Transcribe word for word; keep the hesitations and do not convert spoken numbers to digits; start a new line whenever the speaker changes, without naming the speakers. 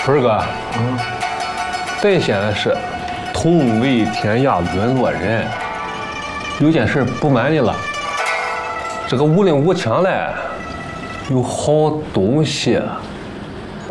春儿哥，嗯，咱现在是同为天涯沦落人，有件事不瞒你了。这个五零五枪嘞，有好东西。